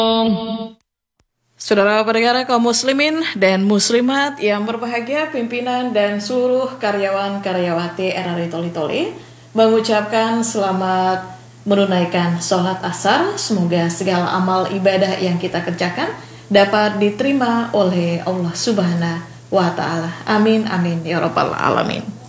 Saudara pendengar kaum muslimin dan muslimat yang berbahagia, pimpinan dan seluruh karyawan-karyawati RRI Toli-Toli mengucapkan selamat menunaikan sholat asar. Semoga segala amal ibadah yang kita kerjakan dapat diterima oleh Allah Subhanahu wa Ta'ala. Amin, amin, ya Rabbal Alamin.